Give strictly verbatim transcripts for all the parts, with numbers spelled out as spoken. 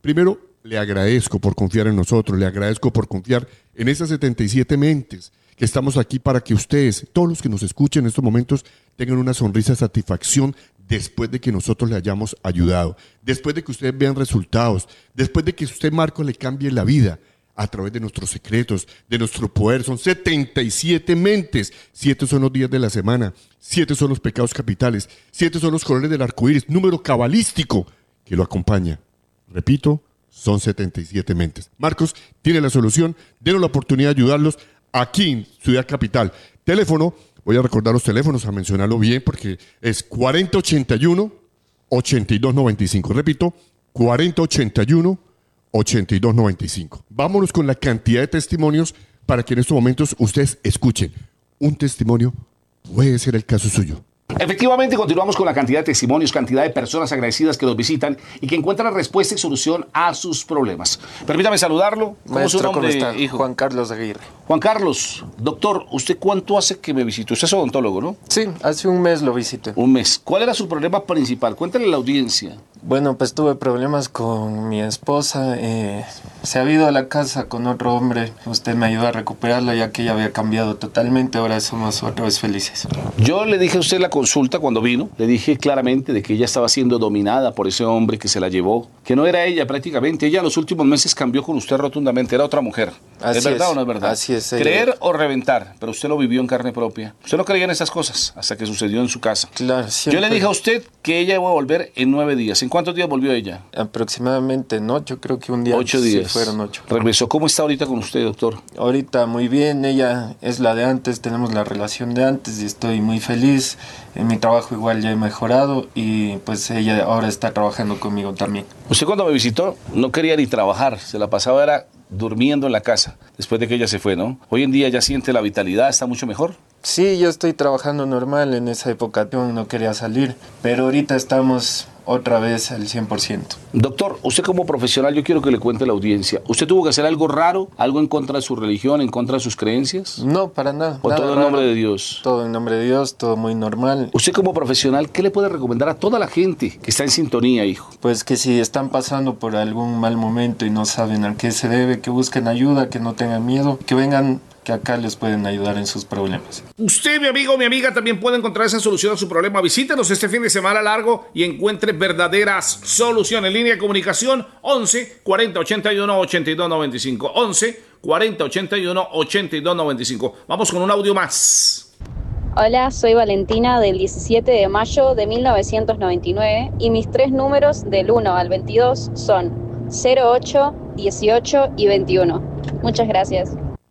Primero, le agradezco por confiar en nosotros, le agradezco por confiar en esas setenta y siete mentes que estamos aquí para que ustedes, todos los que nos escuchen en estos momentos, tengan una sonrisa de satisfacción después de que nosotros le hayamos ayudado, después de que ustedes vean resultados, después de que usted, Marco, le cambie la vida a través de nuestros secretos, de nuestro poder. Son setenta y siete mentes, siete son los días de la semana, siete son los pecados capitales, siete son los colores del arco iris, número cabalístico que lo acompaña. Repito, son setenta y siete mentes. Marcos tiene la solución, denos la oportunidad de ayudarlos aquí en Ciudad Capital. Teléfono, voy a recordar los teléfonos, a mencionarlo bien, porque es cuarenta ochenta y uno, ochenta y dos noventa y cinco. Repito, cuarenta ochenta y uno, ochenta y dos noventa y cinco. Vámonos con la cantidad de testimonios para que en estos momentos ustedes escuchen. Un testimonio puede ser el caso suyo. Efectivamente, continuamos con la cantidad de testimonios, cantidad de personas agradecidas que nos visitan y que encuentran respuesta y solución a sus problemas. Permítame saludarlo. ¿Cómo es su nombre, ¿cómo está? hijo? Juan Carlos Aguirre. Juan Carlos, doctor, ¿usted cuánto hace que me visitó? Usted es odontólogo, ¿no? Sí, hace un mes lo visité. Un mes. ¿Cuál era su problema principal? Cuéntale a la audiencia. Bueno, pues tuve problemas con mi esposa. Eh, se ha ido a la casa con otro hombre. Usted me ayudó a recuperarla ya que ella había cambiado totalmente. Ahora somos otra vez felices. Yo le dije a usted en la consulta cuando vino, le dije claramente de que ella estaba siendo dominada por ese hombre que se la llevó, que no era ella prácticamente. Ella en los últimos meses cambió con usted rotundamente, era otra mujer. Así ¿Es verdad es, o no es verdad? Así es. Creer ella... o reventar, pero usted lo vivió en carne propia. Usted no creía en esas cosas hasta que sucedió en su casa. Claro, siempre. Yo le dije a usted que ella iba a volver en nueve días. ¿En cuántos días volvió ella? Aproximadamente en ocho, creo que un día. Ocho días. Sí, fueron ocho. Regresó. ¿Cómo está ahorita con usted, doctor? Ahorita muy bien, ella es la de antes, tenemos la relación de antes y estoy muy feliz. En mi trabajo igual ya he mejorado y pues ella ahora está trabajando conmigo también. Usted cuando me visitó no quería ni trabajar, se la pasaba era durmiendo en la casa después de que ella se fue, ¿no? Hoy en día ya siente la vitalidad, está mucho mejor. Sí, yo estoy trabajando normal, en esa época yo no quería salir, pero ahorita estamos otra vez al cien por ciento. Doctor, usted como profesional, yo quiero que le cuente a la audiencia, ¿usted tuvo que hacer algo raro, algo en contra de su religión, en contra de sus creencias? No, para nada. ¿O nada todo en raro. nombre de Dios? Todo en nombre de Dios, todo muy normal. Usted como profesional, ¿qué le puede recomendar a toda la gente que está en sintonía, hijo? Pues que si están pasando por algún mal momento y no saben a qué se debe, que busquen ayuda, que no tengan miedo, que vengan, que acá les pueden ayudar en sus problemas. Usted, mi amigo o mi amiga, también puede encontrar esa solución a su problema. Visítenos este fin de semana largo y encuentre verdaderas soluciones. En línea de comunicación once, cuarenta, ochenta y uno, ochenta y dos noventa y cinco. once, cuarenta, ochenta y uno, ochenta y dos noventa y cinco. Vamos con un audio más. Hola, soy Valentina del diecisiete de mayo de mil novecientos noventa y nueve y mis tres números del uno al veintidós son cero ocho, dieciocho y veintiuno. Muchas gracias.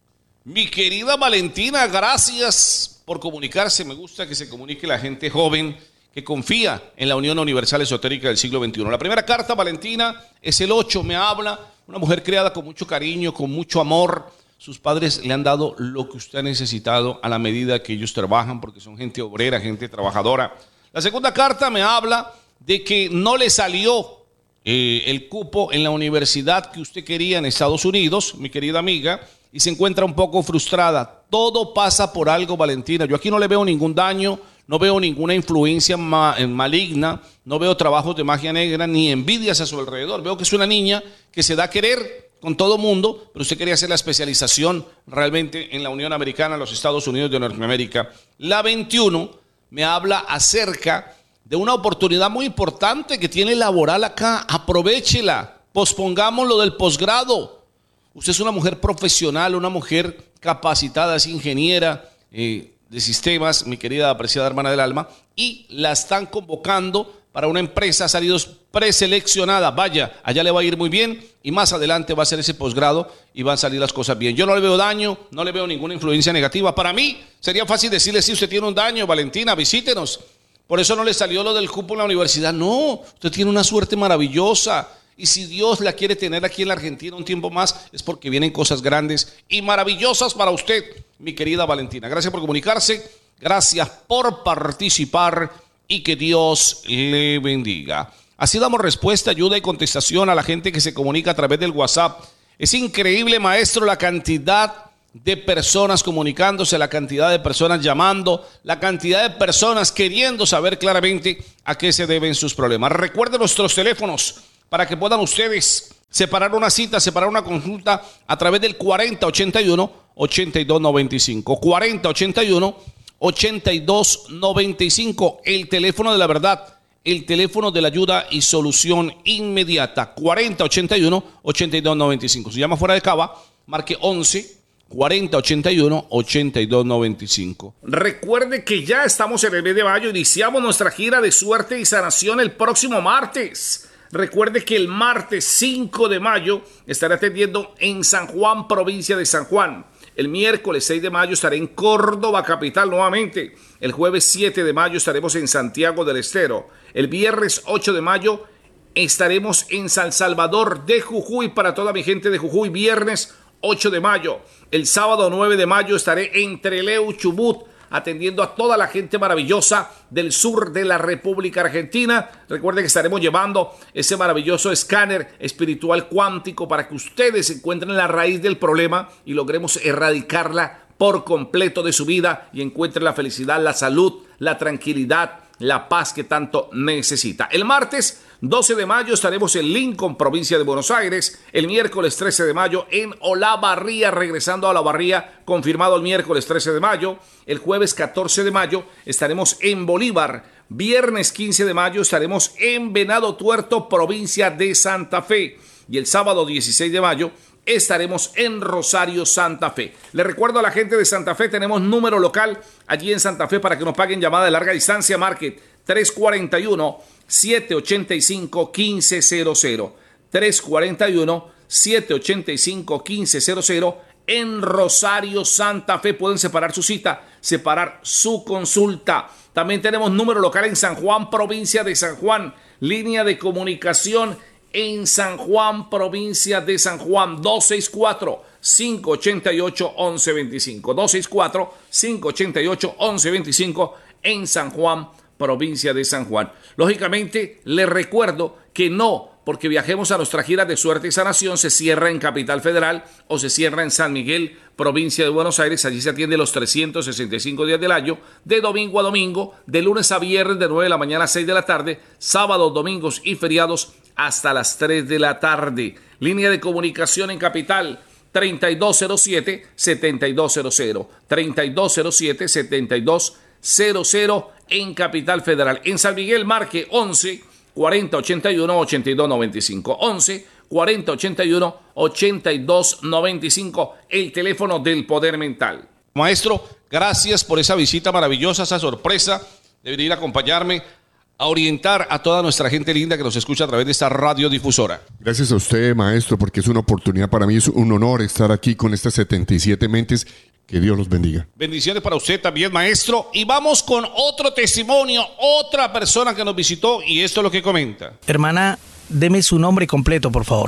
Mi querida Valentina, gracias por comunicarse. Me gusta que se comunique la gente joven que confía en la Unión Universal Esotérica del siglo veintiuno. La primera carta, Valentina, es el ocho. Me habla una mujer creada con mucho cariño, con mucho amor. Sus padres le han dado lo que usted ha necesitado a la medida que ellos trabajan, porque son gente obrera, gente trabajadora. La segunda carta me habla de que no le salió eh, el cupo en la universidad que usted quería en Estados Unidos, mi querida amiga, y se encuentra un poco frustrada. Todo pasa por algo, Valentina. Yo aquí no le veo ningún daño, no veo ninguna influencia ma maligna, no veo trabajos de magia negra, ni envidias a su alrededor. Veo que es una niña que se da a querer con todo mundo, pero usted quería hacer la especialización realmente en la Unión Americana, los Estados Unidos de Norteamérica. La veintiuno me habla acerca de una oportunidad muy importante que tiene laboral acá. Aprovéchela, pospongamos lo del posgrado. Usted es una mujer profesional, una mujer capacitada, es ingeniera eh, de sistemas, mi querida apreciada hermana del alma, y la están convocando para una empresa, ha salido preseleccionada. Vaya, allá le va a ir muy bien y más adelante va a hacer ese posgrado y van a salir las cosas bien. Yo no le veo daño, no le veo ninguna influencia negativa. Para mí sería fácil decirle, si usted tiene un daño, Valentina, visítenos. Por eso no le salió lo del cupo en la universidad. No, usted tiene una suerte maravillosa. Y si Dios la quiere tener aquí en la Argentina un tiempo más, es porque vienen cosas grandes y maravillosas para usted, mi querida Valentina. Gracias por comunicarse, gracias por participar y que Dios le bendiga. Así damos respuesta, ayuda y contestación a la gente que se comunica a través del WhatsApp. Es increíble, maestro, la cantidad de personas comunicándose, la cantidad de personas llamando, la cantidad de personas queriendo saber claramente a qué se deben sus problemas. Recuerden nuestros teléfonos para que puedan ustedes separar una cita, separar una consulta a través del cuarenta ochenta y uno ochenta y dos noventa y cinco. cuarenta ochenta y uno ochenta y dos noventa y cinco, el teléfono de la verdad, el teléfono de la ayuda y solución inmediata. cuarenta ochenta y uno ochenta y dos noventa y cinco. Si llama fuera de Cava, marque once cuarenta ochenta y uno ochenta y dos noventa y cinco. Recuerde que ya estamos en el mes de mayo, iniciamos nuestra gira de suerte y sanación el próximo martes. Recuerde que el martes cinco de mayo estaré atendiendo en San Juan, provincia de San Juan. El miércoles seis de mayo estaré en Córdoba, capital, nuevamente. El jueves siete de mayo estaremos en Santiago del Estero. El viernes ocho de mayo estaremos en San Salvador de Jujuy para toda mi gente de Jujuy. Viernes ocho de mayo. El sábado nueve de mayo estaré en Trelew, Chubut, atendiendo a toda la gente maravillosa del sur de la República Argentina. Recuerden que estaremos llevando ese maravilloso escáner espiritual cuántico para que ustedes encuentren la raíz del problema y logremos erradicarla por completo de su vida y encuentren la felicidad, la salud, la tranquilidad, la paz que tanto necesita. El martes doce de mayo estaremos en Lincoln, provincia de Buenos Aires. El miércoles trece de mayo en Olavarría, regresando a Olavarría, confirmado el miércoles trece de mayo. El jueves catorce de mayo estaremos en Bolívar. Viernes quince de mayo estaremos en Venado Tuerto, provincia de Santa Fe. Y el sábado dieciséis de mayo estaremos en Rosario, Santa Fe. Le recuerdo a la gente de Santa Fe, tenemos número local allí en Santa Fe para que nos paguen llamada de larga distancia. Marque tres cuarenta y uno siete ochenta y cinco quince cero cero. tres cuarenta y uno siete ochenta y cinco quince cero cero en Rosario, Santa Fe. Pueden separar su cita, separar su consulta. También tenemos número local en San Juan, provincia de San Juan. Línea de comunicación en San Juan, provincia de San Juan, dos seis cuatro, cinco ocho ocho, once veinticinco. dos seis cuatro, cinco ocho ocho, once veinticinco en San Juan, provincia de San Juan. Lógicamente, les recuerdo que no, porque viajemos a nuestra gira de suerte y sanación, se cierra en Capital Federal o se cierra en San Miguel, provincia de Buenos Aires. Allí se atiende los trescientos sesenta y cinco días del año, de domingo a domingo, de lunes a viernes, de nueve de la mañana a seis de la tarde, sábados, domingos y feriados hasta las tres de la tarde. Línea de comunicación en Capital, treinta y dos cero siete, setenta y dos cero cero. treinta y dos cero siete, setenta y dos cero cero en Capital Federal. En San Miguel, marque once cuarenta ochenta y uno ochenta y dos noventa y cinco. once cuarenta ochenta y uno ochenta y dos noventa y cinco, el teléfono del Poder Mental. Maestro, gracias por esa visita maravillosa, esa sorpresa de venir a acompañarme a orientar a toda nuestra gente linda que nos escucha a través de esta radiodifusora. Gracias a usted, maestro, porque es una oportunidad para mí, es un honor estar aquí con estas setenta y siete mentes. Que Dios los bendiga. Bendiciones para usted también, maestro. Y vamos con otro testimonio, otra persona que nos visitó, y esto es lo que comenta. Hermana, deme su nombre completo, por favor.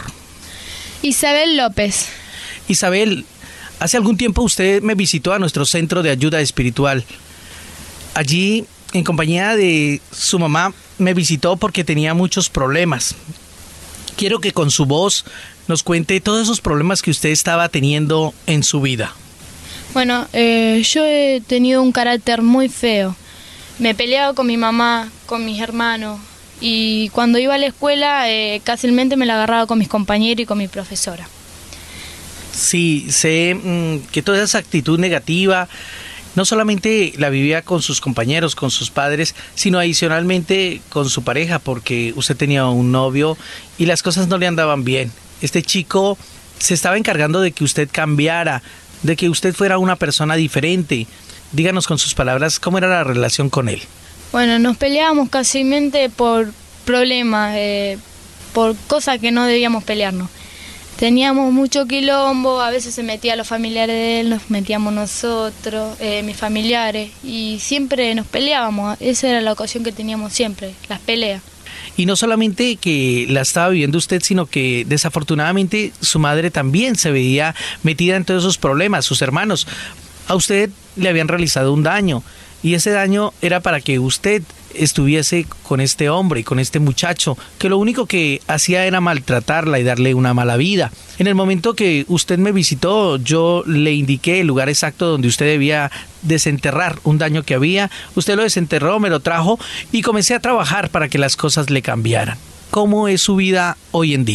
Isabel López. Isabel, hace algún tiempo usted me visitó a nuestro centro de ayuda espiritual. Allí, en compañía de su mamá, me visitó porque tenía muchos problemas. Quiero que con su voz nos cuente todos esos problemas que usted estaba teniendo en su vida. Bueno, eh, yo he tenido un carácter muy feo. Me peleaba con mi mamá, con mis hermanos, y cuando iba a la escuela eh, casualmente me la agarraba con mis compañeros y con mi profesora. Sí, sé mmm, que toda esa actitud negativa no solamente la vivía con sus compañeros, con sus padres, sino adicionalmente con su pareja, porque usted tenía un novio y las cosas no le andaban bien. Este chico se estaba encargando de que usted cambiara, de que usted fuera una persona diferente. Díganos con sus palabras cómo era la relación con él. Bueno, nos peleábamos casualmente por problemas, eh, por cosas que no debíamos pelearnos. Teníamos mucho quilombo, a veces se metía a los familiares de él, nos metíamos nosotros, eh, mis familiares, y siempre nos peleábamos. Esa era la ocasión que teníamos siempre, las peleas. Y no solamente que la estaba viviendo usted, sino que desafortunadamente su madre también se veía metida en todos esos problemas, sus hermanos. A usted le habían realizado un daño y ese daño era para que usted estuviese con este hombre, con este muchacho, que lo único que hacía era maltratarla y darle una mala vida. En el momento que usted me visitó, yo le indiqué el lugar exacto donde usted debía desenterrar un daño que había. Usted lo desenterró, me lo trajo y comencé a trabajar para que las cosas le cambiaran. ¿Cómo es su vida hoy en día?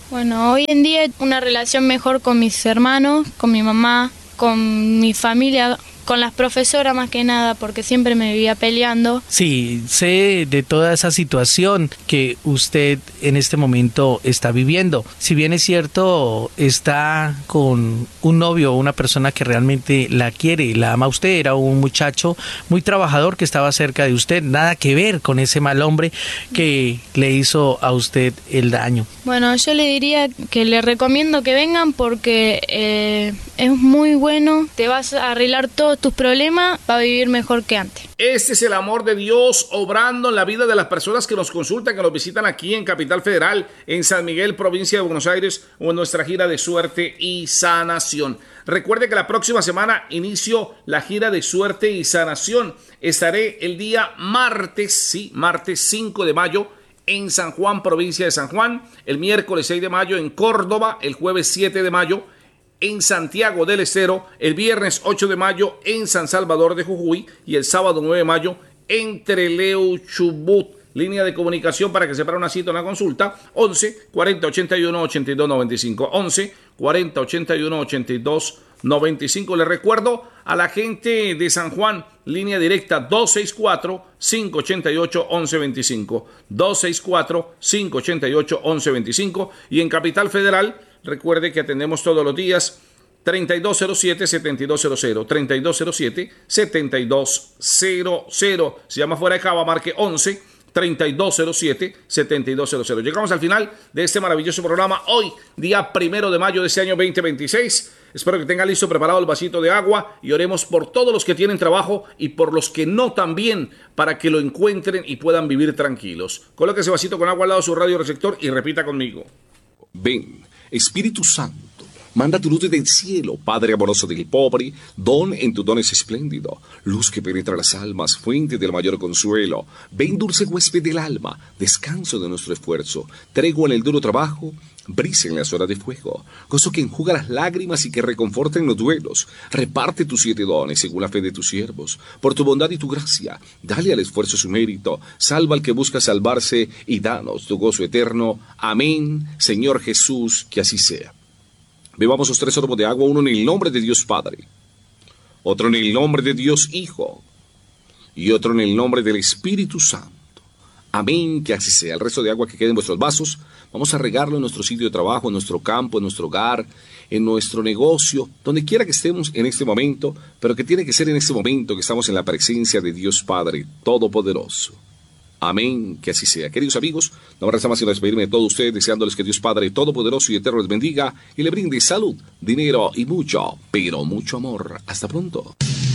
Bueno, hoy en día una relación mejor con mis hermanos, con mi mamá, con mi familia, con las profesoras más que nada, porque siempre me vivía peleando. Sí, sé de toda esa situación que usted en este momento está viviendo. Si bien es cierto, está con un novio o una persona que realmente la quiere y la ama a usted, era un muchacho muy trabajador que estaba cerca de usted, nada que ver con ese mal hombre que le hizo a usted el daño. Bueno, yo le diría que le recomiendo que vengan porque eh, es muy bueno, te vas a arreglar todos tus problemas, va a vivir mejor que antes. Este es el amor de Dios obrando en la vida de las personas que nos consultan, que nos visitan aquí en Capital Federal, en San Miguel, provincia de Buenos Aires, o en nuestra gira de suerte y sanación. Recuerde que la próxima semana inicio la gira de suerte y sanación. Estaré el día martes, sí, martes cinco de mayo, en San Juan, provincia de San Juan, el miércoles seis de mayo en Córdoba, el jueves siete de mayo en Santiago del Estero, el viernes ocho de mayo en San Salvador de Jujuy y el sábado nueve de mayo en Trelew, Chubut. Línea de comunicación para que se para una cita o una consulta, once cuarenta ochenta y uno ochenta y dos noventa y cinco, once cuarenta ochenta y uno ochenta y dos noventa y cinco. Le recuerdo a la gente de San Juan, línea directa dos seis cuatro, cinco ocho ocho, once veinticinco, dos seis cuatro, cinco ocho ocho, once veinticinco, y en Capital Federal, recuerde que atendemos todos los días treinta y dos cero siete, setenta y dos cero cero, treinta y dos cero siete, setenta y dos cero cero. Si llama fuera de Cava, marque once treinta y dos cero siete, setenta y dos cero cero. Llegamos al final de este maravilloso programa hoy, día primero de mayo de este año veinte veintiséis. Espero que tenga listo, preparado el vasito de agua y oremos por todos los que tienen trabajo y por los que no también, para que lo encuentren y puedan vivir tranquilos. Coloque ese vasito con agua al lado de su radio receptor y repita conmigo. Ven, Espíritu Santo, manda tu luz desde el cielo, Padre amoroso del pobre, don en tu don es espléndido, luz que penetra las almas, fuente del mayor consuelo. Ven, dulce huésped del alma, descanso de nuestro esfuerzo, tregua en el duro trabajo, brisa en las horas de fuego, gozo que enjuga las lágrimas y que reconforta en los duelos. Reparte tus siete dones según la fe de tus siervos, por tu bondad y tu gracia, dale al esfuerzo su mérito, salva al que busca salvarse y danos tu gozo eterno. Amén, Señor Jesús, que así sea. Bebamos los tres sorbos de agua, uno en el nombre de Dios Padre, otro en el nombre de Dios Hijo y otro en el nombre del Espíritu Santo. Amén, que así sea. El resto de agua que quede en vuestros vasos, vamos a regarlo en nuestro sitio de trabajo, en nuestro campo, en nuestro hogar, en nuestro negocio, donde quiera que estemos en este momento, pero que tiene que ser en este momento que estamos en la presencia de Dios Padre Todopoderoso. Amén, que así sea. Queridos amigos, no me resta más sino despedirme de todos ustedes, deseándoles que Dios Padre Todopoderoso y Eterno les bendiga y le brinde salud, dinero y mucho, pero mucho amor. Hasta pronto.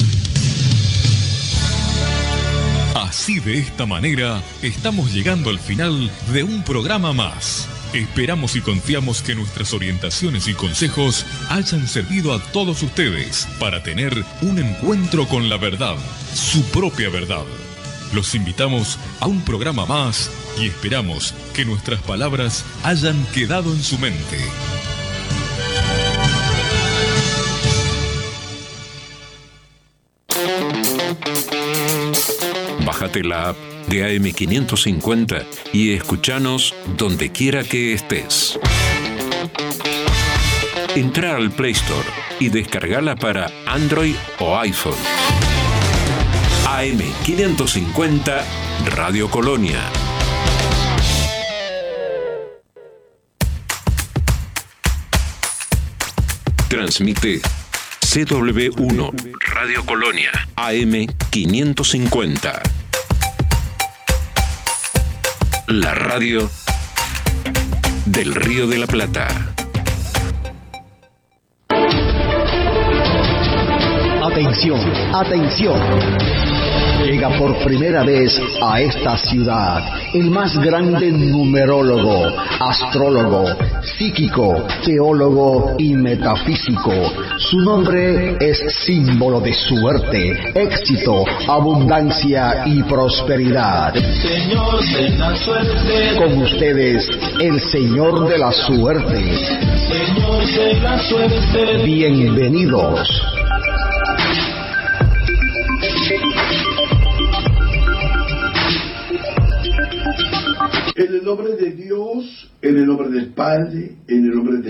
Así, de esta manera, estamos llegando al final de un programa más. Esperamos y confiamos que nuestras orientaciones y consejos hayan servido a todos ustedes para tener un encuentro con la verdad, su propia verdad. Los invitamos a un programa más y esperamos que nuestras palabras hayan quedado en su mente. Bájate la app de A M quinientos cincuenta y escúchanos donde quiera que estés. Entra al Play Store y descargala para Android o iPhone. A M quinientos cincuenta Radio Colonia. Transmite C W uno Radio Colonia A M quinientos cincuenta. La radio del Río de la Plata. Atención, atención. Llega por primera vez a esta ciudad el más grande numerólogo, astrólogo, psíquico, teólogo y metafísico. Su nombre es símbolo de suerte, éxito, abundancia y prosperidad. Señor de la suerte. Con ustedes, el Señor de la Suerte. Señor de la suerte. Bienvenidos. En el nombre de Dios, en el nombre del Padre, en el nombre de